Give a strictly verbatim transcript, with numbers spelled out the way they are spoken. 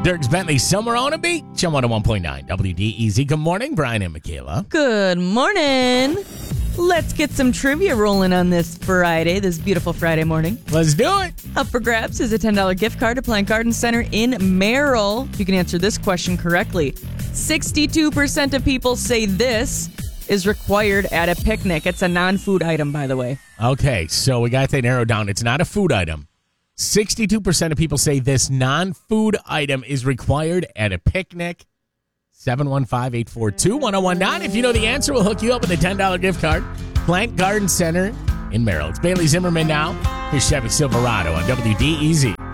Dirks Bentley, somewhere on a beat. Chum one oh one point nine W D E Z. Good morning, Brian and Michaela. Good morning. Let's get some trivia rolling on this Friday, this beautiful Friday morning. Let's do it. Up for grabs is a ten dollars gift card to Plant Garden Center in Merrill. You can answer this question correctly. sixty-two percent of people say this is required at a picnic. It's a non-food item, by the way. Okay, so we got that narrowed down. It's not a food item. sixty-two percent of people say this non-food item is required at a picnic. seven one five, eight four two, one oh one nine. If you know the answer, we'll hook you up with a ten dollars gift card. Plant Garden Center in Merrill. It's Bailey Zimmerman now. His Chevy Silverado on W D E Z.